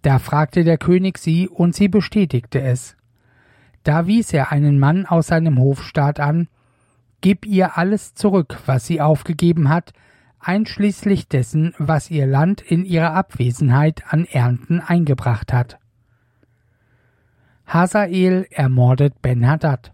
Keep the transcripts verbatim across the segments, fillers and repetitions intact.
Da fragte der König sie, und sie bestätigte es. Da wies er einen Mann aus seinem Hofstaat an: Gib ihr alles zurück, was sie aufgegeben hat, einschließlich dessen, was ihr Land in ihrer Abwesenheit an Ernten eingebracht hat. Hasael ermordet Ben-Hadad.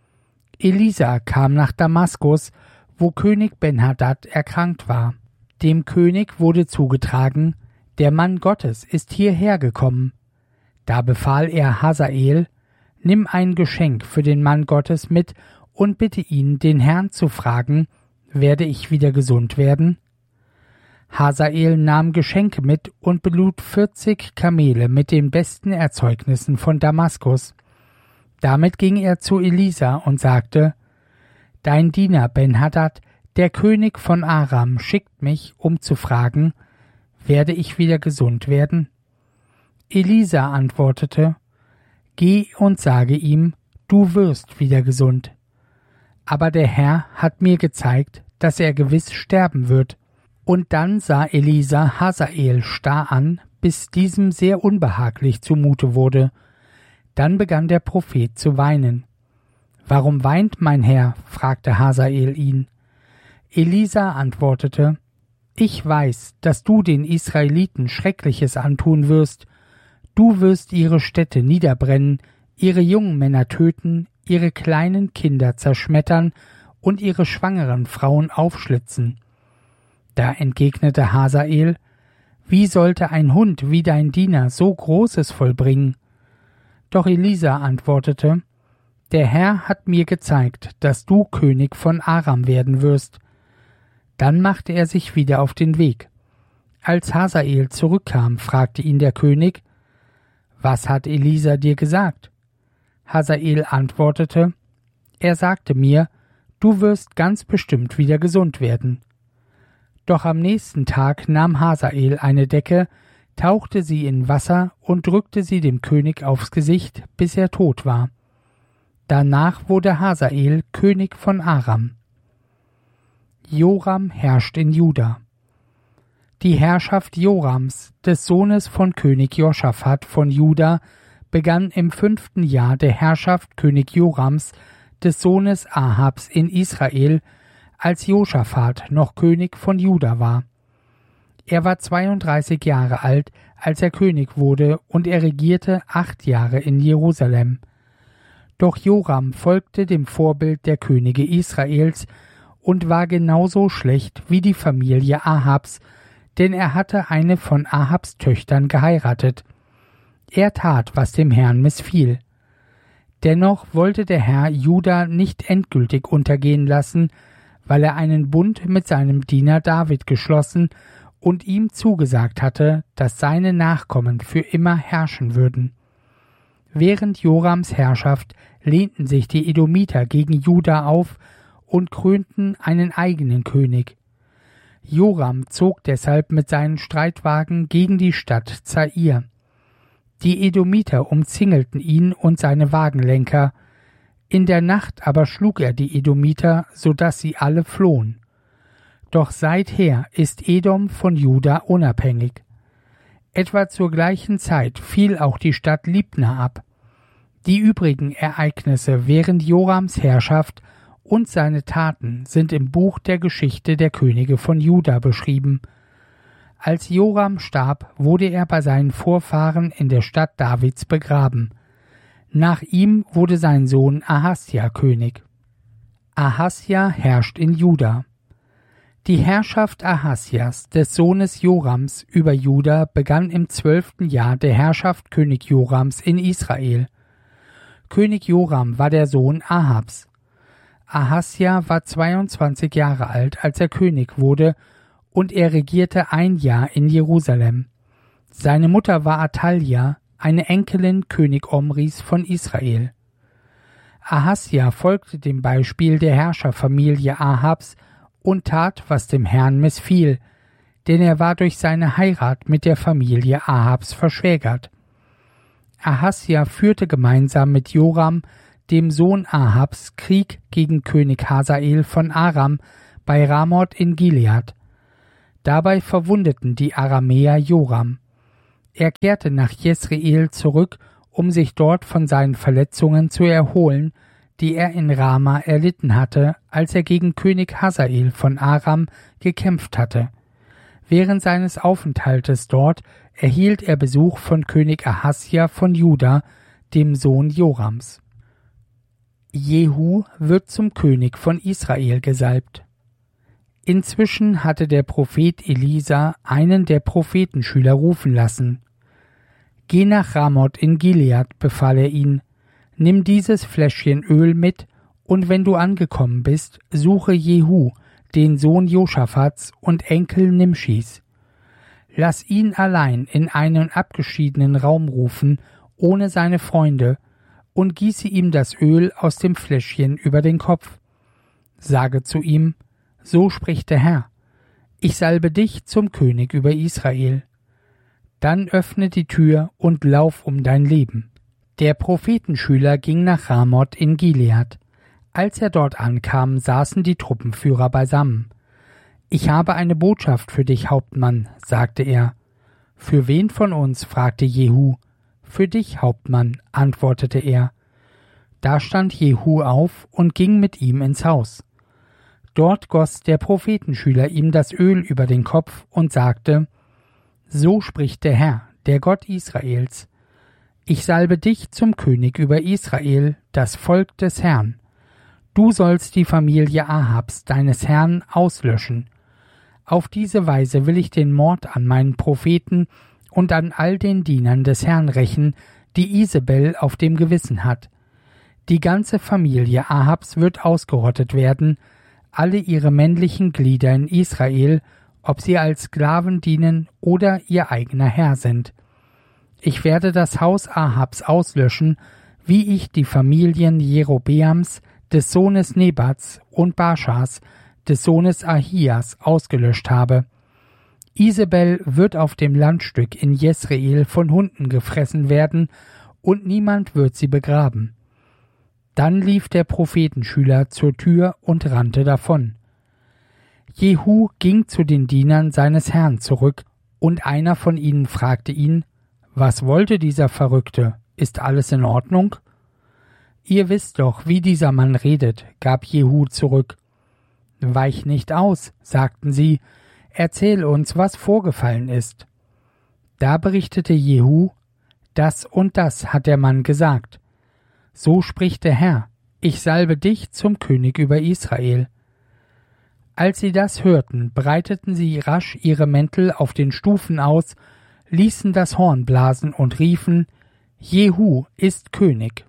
Elisa kam nach Damaskus, wo König Ben-Hadad erkrankt war. Dem König wurde zugetragen: Der Mann Gottes ist hierher gekommen. Da befahl er Hasael: Nimm ein Geschenk für den Mann Gottes mit und bitte ihn, den Herrn zu fragen: Werde ich wieder gesund werden? Hasael nahm Geschenke mit und belud vierzig Kamele mit den besten Erzeugnissen von Damaskus. Damit ging er zu Elisa und sagte: Dein Diener Ben-Hadad, der König von Aram, schickt mich, um zu fragen: Werde ich wieder gesund werden? Elisa antwortete: Geh und sage ihm, du wirst wieder gesund. Aber der Herr hat mir gezeigt, dass er gewiss sterben wird. Und dann sah Elisa Hasael starr an, bis diesem sehr unbehaglich zumute wurde. Dann begann der Prophet zu weinen. »Warum weint mein Herr?« fragte Hasael ihn. Elisa antwortete: »Ich weiß, dass du den Israeliten Schreckliches antun wirst. Du wirst ihre Städte niederbrennen, ihre jungen Männer töten, ihre kleinen Kinder zerschmettern und ihre schwangeren Frauen aufschlitzen.« Da entgegnete Hasael: »Wie sollte ein Hund wie dein Diener so Großes vollbringen?« Doch Elisa antwortete: »Der Herr hat mir gezeigt, dass du König von Aram werden wirst.« Dann machte er sich wieder auf den Weg. Als Hasael zurückkam, fragte ihn der König: »Was hat Elisa dir gesagt?« Hasael antwortete: »Er sagte mir, du wirst ganz bestimmt wieder gesund werden.« Doch am nächsten Tag nahm Hasael eine Decke, tauchte sie in Wasser und drückte sie dem König aufs Gesicht, bis er tot war. Danach wurde Hasael König von Aram. Joram herrscht in Juda. Die Herrschaft Jorams, des Sohnes von König Joschafat von Juda, begann im fünften Jahr der Herrschaft König Jorams, des Sohnes Ahabs in Israel, als Joschafat noch König von Juda war. Er war zweiunddreißig Jahre alt, als er König wurde, und er regierte acht Jahre in Jerusalem. Doch Joram folgte dem Vorbild der Könige Israels und war genauso schlecht wie die Familie Ahabs, denn er hatte eine von Ahabs Töchtern geheiratet. Er tat, was dem Herrn missfiel. Dennoch wollte der Herr Juda nicht endgültig untergehen lassen, weil er einen Bund mit seinem Diener David geschlossen und ihm zugesagt hatte, dass seine Nachkommen für immer herrschen würden. Während Jorams Herrschaft lehnten sich die Edomiter gegen Juda auf und krönten einen eigenen König. Joram zog deshalb mit seinen Streitwagen gegen die Stadt Zair. Die Edomiter umzingelten ihn und seine Wagenlenker. In der Nacht aber schlug er die Edomiter, so dass sie alle flohen. Doch seither ist Edom von Juda unabhängig. Etwa zur gleichen Zeit fiel auch die Stadt Libna ab. Die übrigen Ereignisse während Jorams Herrschaft und seine Taten sind im Buch der Geschichte der Könige von Juda beschrieben. Als Joram starb, wurde er bei seinen Vorfahren in der Stadt Davids begraben. Nach ihm wurde sein Sohn Ahasja König. Ahasja herrscht in Juda. Die Herrschaft Ahasjas, des Sohnes Jorams, über Juda begann im zwölften Jahr der Herrschaft König Jorams in Israel. König Joram war der Sohn Ahabs. Ahasja war zweiundzwanzig Jahre alt, als er König wurde, und er regierte ein Jahr in Jerusalem. Seine Mutter war Athalja, eine Enkelin König Omris von Israel. Ahasja folgte dem Beispiel der Herrscherfamilie Ahabs und tat, was dem Herrn missfiel, denn er war durch seine Heirat mit der Familie Ahabs verschwägert. Ahasja führte gemeinsam mit Joram, dem Sohn Ahabs, Krieg gegen König Hasael von Aram bei Ramoth in Gilead. Dabei verwundeten die Aramäer Joram. Er kehrte nach Jesreel zurück, um sich dort von seinen Verletzungen zu erholen, die er in Rama erlitten hatte, als er gegen König Hazael von Aram gekämpft hatte. Während seines Aufenthaltes dort erhielt er Besuch von König Ahasja von Juda, dem Sohn Jorams. Jehu wird zum König von Israel gesalbt. Inzwischen hatte der Prophet Elisa einen der Prophetenschüler rufen lassen. Geh nach Ramoth in Gilead, befahl er ihn, nimm dieses Fläschchen Öl mit, und wenn du angekommen bist, suche Jehu, den Sohn Josaphats und Enkel Nimschis. Lass ihn allein in einen abgeschiedenen Raum rufen, ohne seine Freunde, und gieße ihm das Öl aus dem Fläschchen über den Kopf. Sage zu ihm, so spricht der Herr, ich salbe dich zum König über Israel. Dann öffne die Tür und lauf um dein Leben. Der Prophetenschüler ging nach Ramoth in Gilead. Als er dort ankam, saßen die Truppenführer beisammen. »Ich habe eine Botschaft für dich, Hauptmann«, sagte er. »Für wen von uns?« fragte Jehu. »Für dich, Hauptmann«, antwortete er. Da stand Jehu auf und ging mit ihm ins Haus. Dort goss der Prophetenschüler ihm das Öl über den Kopf und sagte, »So spricht der Herr, der Gott Israels. Ich salbe dich zum König über Israel, das Volk des Herrn. Du sollst die Familie Ahabs, deines Herrn, auslöschen. Auf diese Weise will ich den Mord an meinen Propheten und an all den Dienern des Herrn rächen, die Isabel auf dem Gewissen hat. Die ganze Familie Ahabs wird ausgerottet werden, alle ihre männlichen Glieder in Israel, ob sie als Sklaven dienen oder ihr eigener Herr sind. Ich werde das Haus Ahabs auslöschen, wie ich die Familien Jerobeams, des Sohnes Nebats, und Baschas, des Sohnes Ahias, ausgelöscht habe. Isabel wird auf dem Landstück in Jesreel von Hunden gefressen werden, und niemand wird sie begraben.« Dann lief der Prophetenschüler zur Tür und rannte davon. Jehu ging zu den Dienern seines Herrn zurück, und einer von ihnen fragte ihn, »Was wollte dieser Verrückte? Ist alles in Ordnung?« »Ihr wisst doch, wie dieser Mann redet«, gab Jehu zurück. »Weich nicht aus«, sagten sie, »erzähl uns, was vorgefallen ist.« Da berichtete Jehu, »Das und das hat der Mann gesagt. So spricht der Herr, ich salbe dich zum König über Israel.« Als sie das hörten, breiteten sie rasch ihre Mäntel auf den Stufen aus, ließen das Horn blasen und riefen, »Jehu ist König.«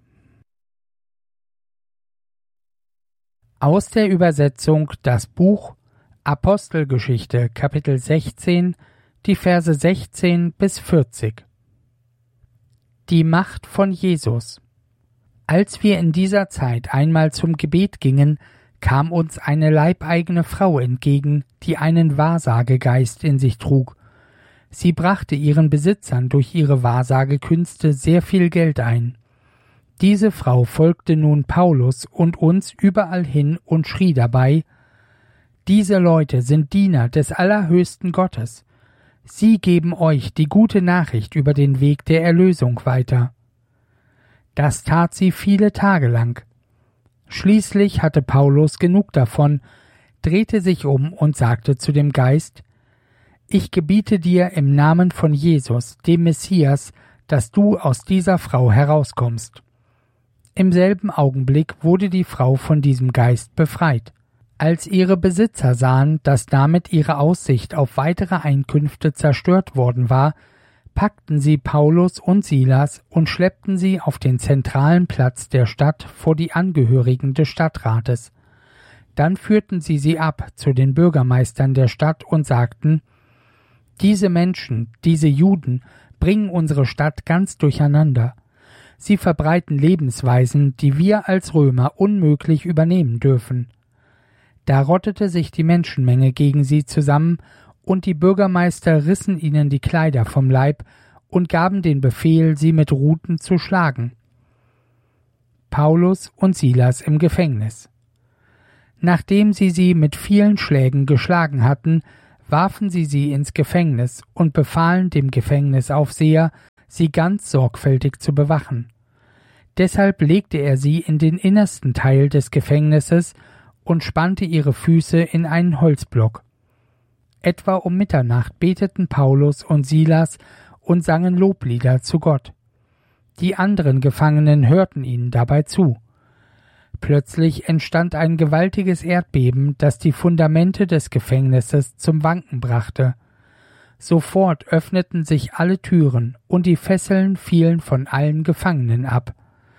Aus der Übersetzung das Buch Apostelgeschichte, Kapitel sechzehn, die Verse sechzehn bis vierzig. Die Macht von Jesus. Als wir in dieser Zeit einmal zum Gebet gingen, kam uns eine leibeigene Frau entgegen, die einen Wahrsagegeist in sich trug. Sie brachte ihren Besitzern durch ihre Wahrsagekünste sehr viel Geld ein. Diese Frau folgte nun Paulus und uns überall hin und schrie dabei, »Diese Leute sind Diener des allerhöchsten Gottes. Sie geben euch die gute Nachricht über den Weg der Erlösung weiter.« Das tat sie viele Tage lang. Schließlich hatte Paulus genug davon, drehte sich um und sagte zu dem Geist, »Ich gebiete dir im Namen von Jesus, dem Messias, dass du aus dieser Frau herauskommst.« Im selben Augenblick wurde die Frau von diesem Geist befreit. Als ihre Besitzer sahen, dass damit ihre Aussicht auf weitere Einkünfte zerstört worden war, packten sie Paulus und Silas und schleppten sie auf den zentralen Platz der Stadt vor die Angehörigen des Stadtrates. Dann führten sie sie ab zu den Bürgermeistern der Stadt und sagten, »Diese Menschen, diese Juden, bringen unsere Stadt ganz durcheinander. Sie verbreiten Lebensweisen, die wir als Römer unmöglich übernehmen dürfen.« Da rottete sich die Menschenmenge gegen sie zusammen, und die Bürgermeister rissen ihnen die Kleider vom Leib und gaben den Befehl, sie mit Ruten zu schlagen. Paulus und Silas im Gefängnis. Nachdem sie sie mit vielen Schlägen geschlagen hatten, warfen sie sie ins Gefängnis und befahlen dem Gefängnisaufseher, sie ganz sorgfältig zu bewachen. Deshalb legte er sie in den innersten Teil des Gefängnisses und spannte ihre Füße in einen Holzblock. Etwa um Mitternacht beteten Paulus und Silas und sangen Loblieder zu Gott. Die anderen Gefangenen hörten ihnen dabei zu. Plötzlich entstand ein gewaltiges Erdbeben, das die Fundamente des Gefängnisses zum Wanken brachte. Sofort öffneten sich alle Türen und die Fesseln fielen von allen Gefangenen ab.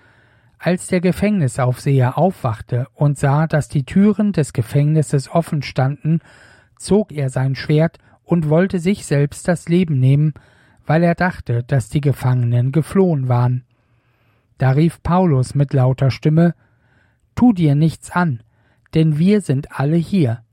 Als der Gefängnisaufseher aufwachte und sah, dass die Türen des Gefängnisses offen standen, zog er sein Schwert und wollte sich selbst das Leben nehmen, weil er dachte, dass die Gefangenen geflohen waren. Da rief Paulus mit lauter Stimme: »Tu dir nichts an, denn wir sind alle hier.«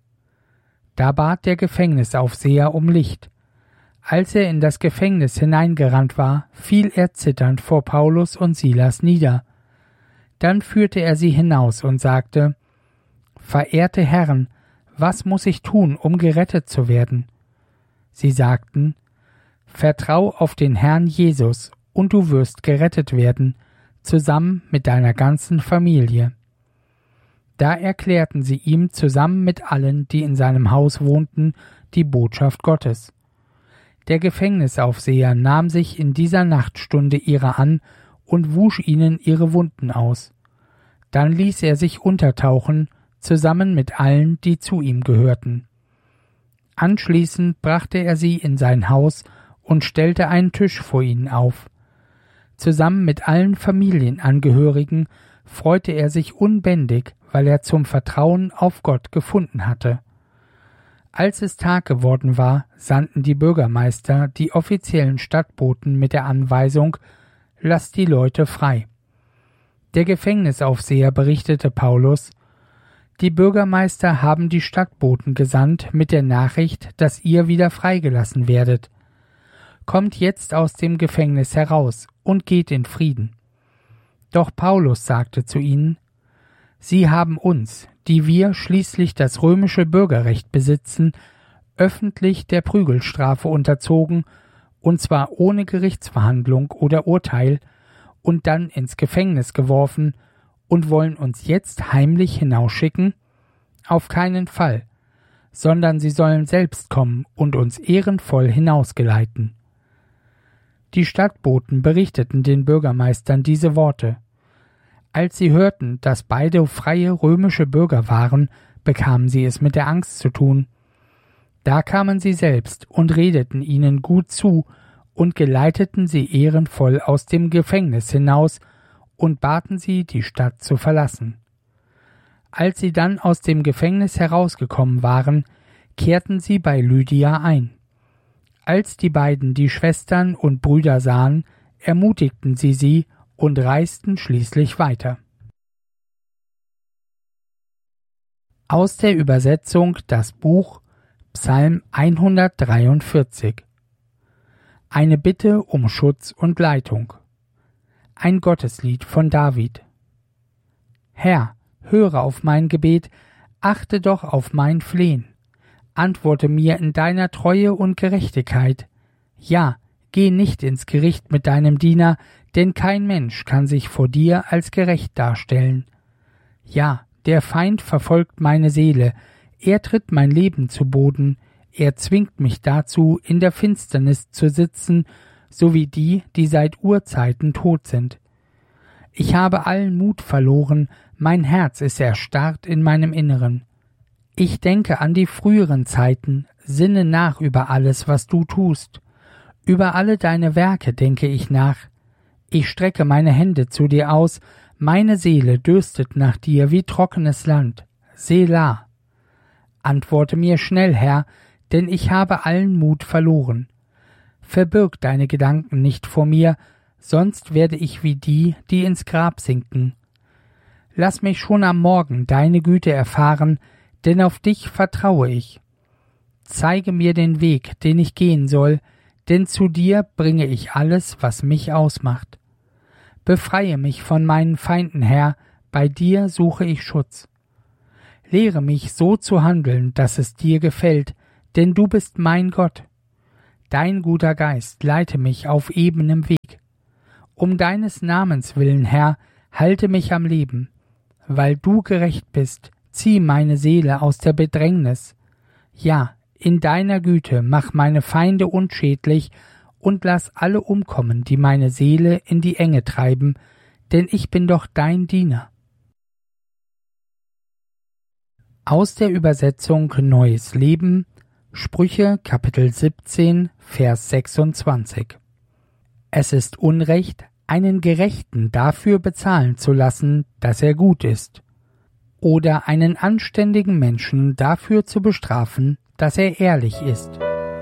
Da bat der Gefängnisaufseher um Licht. Als er in das Gefängnis hineingerannt war, fiel er zitternd vor Paulus und Silas nieder. Dann führte er sie hinaus und sagte: »Verehrte Herren, was muss ich tun, um gerettet zu werden?« Sie sagten: »Vertrau auf den Herrn Jesus, und du wirst gerettet werden, zusammen mit deiner ganzen Familie.« Da erklärten sie ihm zusammen mit allen, die in seinem Haus wohnten, die Botschaft Gottes. Der Gefängnisaufseher nahm sich in dieser Nachtstunde ihrer an und wusch ihnen ihre Wunden aus. Dann ließ er sich untertauchen, zusammen mit allen, die zu ihm gehörten. Anschließend brachte er sie in sein Haus und stellte einen Tisch vor ihnen auf. Zusammen mit allen Familienangehörigen freute er sich unbändig, weil er zum Vertrauen auf Gott gefunden hatte. Als es Tag geworden war, sandten die Bürgermeister die offiziellen Stadtboten mit der Anweisung: »Lasst die Leute frei.« Der Gefängnisaufseher berichtete Paulus: »Die Bürgermeister haben die Stadtboten gesandt mit der Nachricht, dass ihr wieder freigelassen werdet. Kommt jetzt aus dem Gefängnis heraus und geht in Frieden.« Doch Paulus sagte zu ihnen: »Sie haben uns, die wir schließlich das römische Bürgerrecht besitzen, öffentlich der Prügelstrafe unterzogen, und zwar ohne Gerichtsverhandlung oder Urteil, und dann ins Gefängnis geworfen, und wollen uns jetzt heimlich hinausschicken? Auf keinen Fall, sondern sie sollen selbst kommen und uns ehrenvoll hinausgeleiten.« Die Stadtboten berichteten den Bürgermeistern diese Worte. Als sie hörten, dass beide freie römische Bürger waren, bekamen sie es mit der Angst zu tun. Da kamen sie selbst und redeten ihnen gut zu und geleiteten sie ehrenvoll aus dem Gefängnis hinaus und baten sie, die Stadt zu verlassen. Als sie dann aus dem Gefängnis herausgekommen waren, kehrten sie bei Lydia ein. Als die beiden die Schwestern und Brüder sahen, ermutigten sie sie und reisten schließlich weiter. Aus der Übersetzung das Buch Psalm hundertdreiundvierzig. Eine Bitte um Schutz und Leitung. Ein Gotteslied von David. Herr, höre auf mein Gebet, achte doch auf mein Flehen. Antworte mir in deiner Treue und Gerechtigkeit. Ja, geh nicht ins Gericht mit deinem Diener, denn kein Mensch kann sich vor dir als gerecht darstellen. Ja, der Feind verfolgt meine Seele, er tritt mein Leben zu Boden, er zwingt mich dazu, in der Finsternis zu sitzen, so wie die, die seit Urzeiten tot sind. Ich habe allen Mut verloren, mein Herz ist erstarrt in meinem Inneren. Ich denke an die früheren Zeiten, sinne nach über alles, was du tust. Über alle deine Werke denke ich nach. Ich strecke meine Hände zu dir aus, meine Seele dürstet nach dir wie trockenes Land. Selah. Antworte mir schnell, Herr, denn ich habe allen Mut verloren. Verbirg deine Gedanken nicht vor mir, sonst werde ich wie die, die ins Grab sinken. Lass mich schon am Morgen deine Güte erfahren, denn auf dich vertraue ich. Zeige mir den Weg, den ich gehen soll, denn zu dir bringe ich alles, was mich ausmacht. Befreie mich von meinen Feinden, Herr, bei dir suche ich Schutz. Lehre mich so zu handeln, dass es dir gefällt, denn du bist mein Gott. Dein guter Geist leite mich auf ebenem Weg. Um deines Namens willen, Herr, halte mich am Leben. Weil du gerecht bist, zieh meine Seele aus der Bedrängnis. Ja, in deiner Güte mach meine Feinde unschädlich und lass alle umkommen, die meine Seele in die Enge treiben, denn ich bin doch dein Diener. Aus der Übersetzung Neues Leben, Sprüche Kapitel siebzehn, Vers sechsundzwanzig. Es ist Unrecht, einen Gerechten dafür bezahlen zu lassen, dass er gut ist, oder einen anständigen Menschen dafür zu bestrafen, dass er ehrlich ist.